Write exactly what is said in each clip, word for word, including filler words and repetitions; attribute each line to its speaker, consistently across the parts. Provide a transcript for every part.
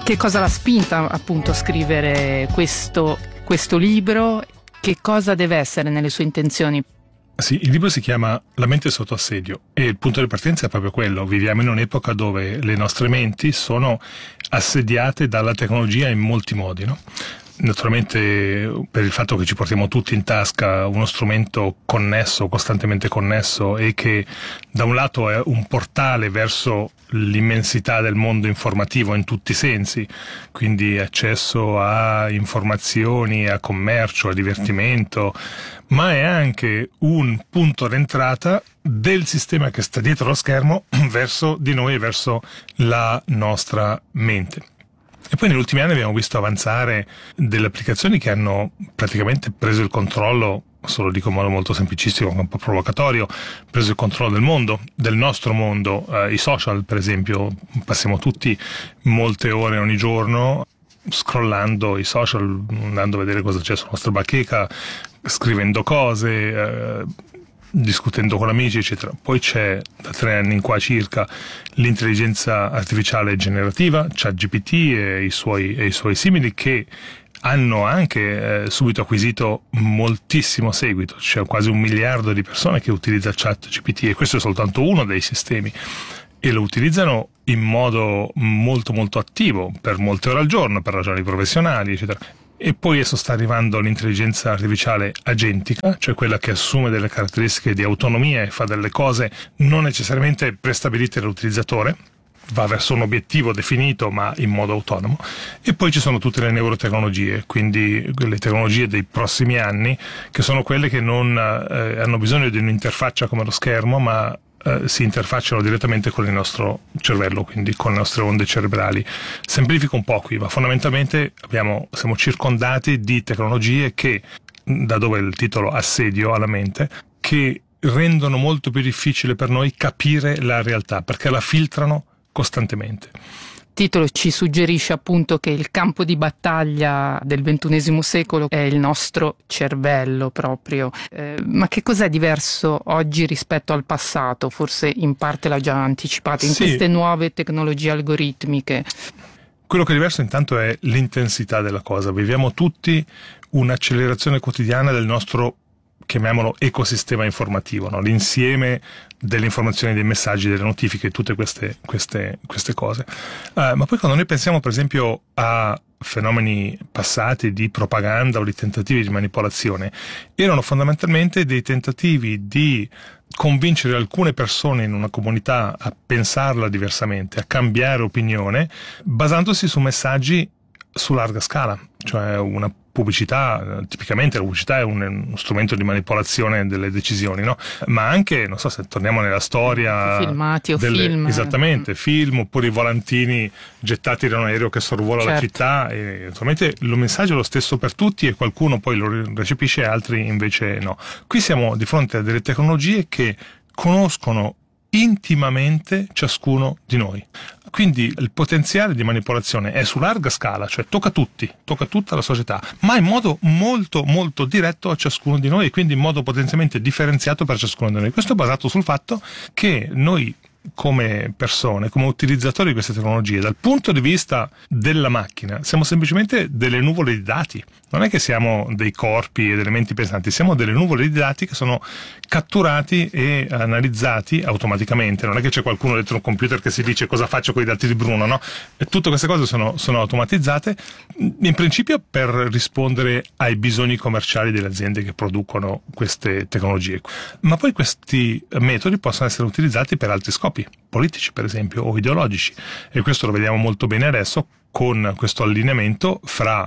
Speaker 1: Che cosa l'ha spinta appunto a scrivere questo, questo libro? Che cosa deve essere nelle sue intenzioni?
Speaker 2: Sì, il libro si chiama La mente sotto assedio e il punto di partenza è proprio quello. Viviamo in un'epoca dove le nostre menti sono assediate dalla tecnologia in molti modi, no? Naturalmente per il fatto che ci portiamo tutti in tasca uno strumento connesso, costantemente connesso, e che da un lato è un portale verso l'immensità del mondo informativo in tutti i sensi, quindi accesso a informazioni, a commercio, a divertimento, ma è anche un punto d'entrata del sistema che sta dietro lo schermo verso di noi, verso la nostra mente. E poi negli ultimi anni abbiamo visto avanzare delle applicazioni che hanno praticamente preso il controllo, se lo dico in modo molto semplicistico, un po' provocatorio, preso il controllo del mondo, del nostro mondo. Eh, i social, per esempio, passiamo tutti molte ore ogni giorno scrollando i social, andando a vedere cosa c'è sulla nostra bacheca, scrivendo cose, eh, discutendo con amici, eccetera. Poi c'è da tre anni in qua circa l'intelligenza artificiale generativa, ChatGPT e i suoi, e i suoi simili, che hanno anche eh, subito acquisito moltissimo seguito. C'è quasi un miliardo di persone che utilizza ChatGPT e questo è soltanto uno dei sistemi, e lo utilizzano in modo molto molto attivo per molte ore al giorno, per ragioni professionali, eccetera. E poi adesso sta arrivando l'intelligenza artificiale agentica, cioè quella che assume delle caratteristiche di autonomia e fa delle cose non necessariamente prestabilite dall'utilizzatore, va verso un obiettivo definito ma in modo autonomo. E poi ci sono tutte le neurotecnologie, quindi le tecnologie dei prossimi anni, che sono quelle che non eh, hanno bisogno di un'interfaccia come lo schermo, ma Uh, si interfacciano direttamente con il nostro cervello, quindi con le nostre onde cerebrali. Semplifico un po' qui, ma fondamentalmente abbiamo, siamo circondati di tecnologie che, da dove il titolo Assedio alla mente, che rendono molto più difficile per noi capire la realtà, perché la filtrano costantemente.
Speaker 1: Il titolo ci suggerisce appunto che il campo di battaglia del ventunesimo secolo è il nostro cervello proprio. Eh, ma che cos'è diverso oggi rispetto al passato? Forse in parte l'ha già anticipato in sì. queste nuove tecnologie algoritmiche.
Speaker 2: Quello che è diverso intanto è l'intensità della cosa. Viviamo tutti un'accelerazione quotidiana del nostro, chiamiamolo, ecosistema informativo, no? L'insieme delle informazioni, dei messaggi, delle notifiche, tutte queste, queste, queste cose. Uh, ma poi quando noi pensiamo per esempio a fenomeni passati di propaganda o di tentativi di manipolazione, erano fondamentalmente dei tentativi di convincere alcune persone in una comunità a pensarla diversamente, a cambiare opinione, basandosi su messaggi su larga scala, cioè una pubblicità, tipicamente la pubblicità è un, uno strumento di manipolazione delle decisioni, no? Ma anche, non so se torniamo nella storia,
Speaker 1: filmati o
Speaker 2: delle,
Speaker 1: film,
Speaker 2: esattamente, film, oppure i volantini gettati da un aereo che sorvola certo. la città, e naturalmente il messaggio è lo stesso per tutti e qualcuno poi lo recepisce e altri invece no. Qui siamo di fronte a delle tecnologie che conoscono intimamente ciascuno di noi. Quindi il potenziale di manipolazione è su larga scala, cioè tocca tutti, tocca tutta la società, ma in modo molto molto diretto a ciascuno di noi e quindi in modo potenzialmente differenziato per ciascuno di noi. Questo è basato sul fatto che noi come persone, come utilizzatori di queste tecnologie, dal punto di vista della macchina, siamo semplicemente delle nuvole di dati. Non è che siamo dei corpi ed elementi pesanti, siamo delle nuvole di dati che sono catturati e analizzati automaticamente. Non è che c'è qualcuno dentro un computer che si dice cosa faccio con i dati di Bruno, no? E tutte queste cose sono, sono automatizzate, in principio per rispondere ai bisogni commerciali delle aziende che producono queste tecnologie. Ma poi questi metodi possono essere utilizzati per altri scopi, politici per esempio, o ideologici. E questo lo vediamo molto bene adesso con questo allineamento fra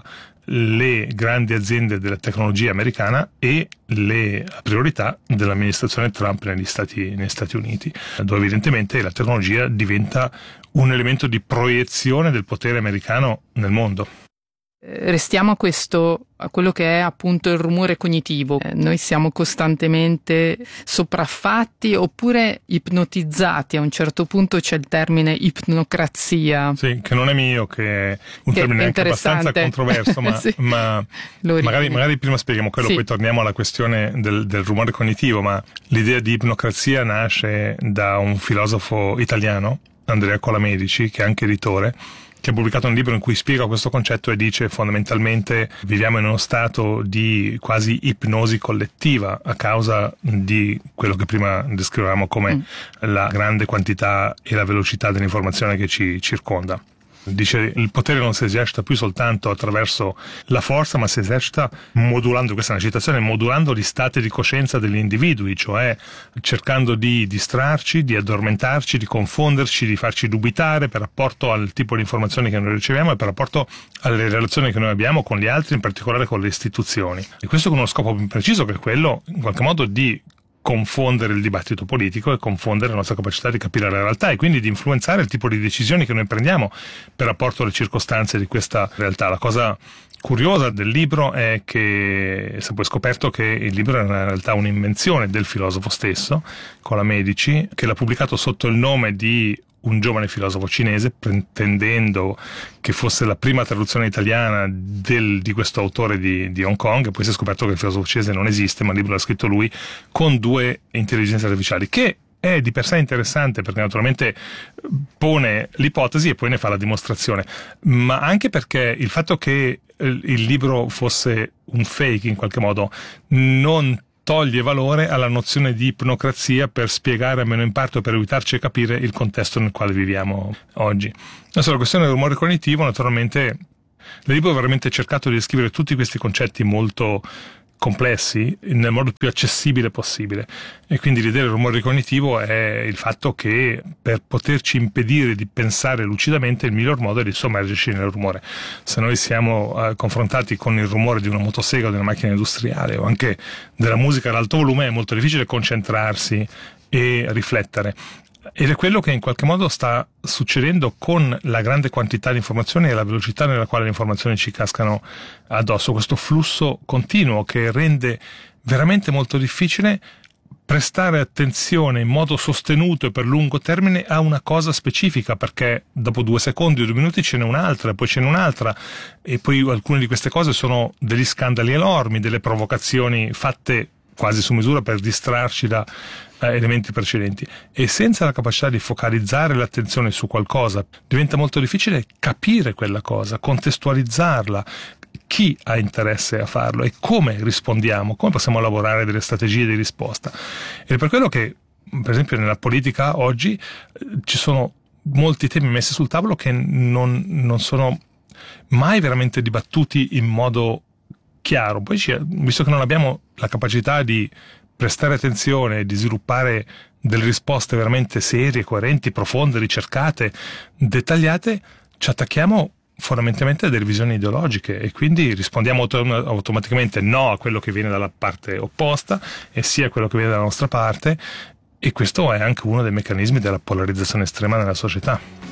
Speaker 2: le grandi aziende della tecnologia americana e le priorità dell'amministrazione Trump negli Stati, negli Stati Uniti, dove evidentemente la tecnologia diventa un elemento di proiezione del potere americano nel mondo.
Speaker 1: Restiamo a questo, a quello che è appunto il rumore cognitivo. Eh, noi siamo costantemente sopraffatti oppure ipnotizzati. A un certo punto c'è il termine ipnocrazia.
Speaker 2: Sì, che non è mio, che è un che termine è anche abbastanza controverso, ma, sì. ma magari, magari prima spieghiamo quello, sì. Poi torniamo alla questione del, del rumore cognitivo, ma l'idea di ipnocrazia nasce da un filosofo italiano, Andrea Colamedici, che è anche editore, che ha pubblicato un libro in cui spiega questo concetto e dice fondamentalmente viviamo in uno stato di quasi ipnosi collettiva a causa di quello che prima descrivevamo come mm. la grande quantità e la velocità dell'informazione che ci circonda. Dice il potere non si esercita più soltanto attraverso la forza, ma si esercita modulando, questa è una citazione, modulando gli stati di coscienza degli individui, cioè cercando di distrarci, di addormentarci, di confonderci, di farci dubitare per rapporto al tipo di informazioni che noi riceviamo e per rapporto alle relazioni che noi abbiamo con gli altri, in particolare con le istituzioni. E questo con uno scopo più preciso, che è quello in qualche modo di confondere il dibattito politico e confondere la nostra capacità di capire la realtà e quindi di influenzare il tipo di decisioni che noi prendiamo per rapporto alle circostanze di questa realtà. La cosa curiosa del libro è che si è poi scoperto che il libro è in realtà un'invenzione del filosofo stesso, Colamedici, che l'ha pubblicato sotto il nome di un giovane filosofo cinese, pretendendo che fosse la prima traduzione italiana del, di questo autore di, di Hong Kong, e poi si è scoperto che il filosofo cinese non esiste, ma il libro l'ha scritto lui, con due intelligenze artificiali, che è di per sé interessante perché naturalmente pone l'ipotesi e poi ne fa la dimostrazione, ma anche perché il fatto che il libro fosse un fake in qualche modo non toglie valore alla nozione di ipnocrazia per spiegare almeno in parte o per aiutarci a capire il contesto nel quale viviamo oggi. Adesso la questione del rumore cognitivo, naturalmente il libro ha veramente cercato di descrivere tutti questi concetti molto complessi nel modo più accessibile possibile, e quindi l'idea del rumore cognitivo è il fatto che per poterci impedire di pensare lucidamente il miglior modo è di sommergerci nel rumore. Se noi siamo eh, confrontati con il rumore di una motosega o di una macchina industriale o anche della musica ad alto volume, è molto difficile concentrarsi e riflettere. Ed è quello che in qualche modo sta succedendo con la grande quantità di informazioni e la velocità nella quale le informazioni ci cascano addosso, questo flusso continuo che rende veramente molto difficile prestare attenzione in modo sostenuto e per lungo termine a una cosa specifica, perché dopo due secondi o due minuti ce n'è un'altra, poi ce n'è un'altra, e poi alcune di queste cose sono degli scandali enormi, delle provocazioni fatte quasi su misura per distrarci da eh, elementi precedenti, e senza la capacità di focalizzare l'attenzione su qualcosa diventa molto difficile capire quella cosa, contestualizzarla, chi ha interesse a farlo e come rispondiamo, come possiamo lavorare delle strategie di risposta. Ed è per quello che, per esempio, nella politica oggi eh, ci sono molti temi messi sul tavolo che non, non sono mai veramente dibattuti in modo chiaro. Poi, visto che non abbiamo la capacità di prestare attenzione e di sviluppare delle risposte veramente serie, coerenti, profonde, ricercate, dettagliate, ci attacchiamo fondamentalmente a delle visioni ideologiche e quindi rispondiamo autom- automaticamente no a quello che viene dalla parte opposta e sì a quello che viene dalla nostra parte, e questo è anche uno dei meccanismi della polarizzazione estrema nella società.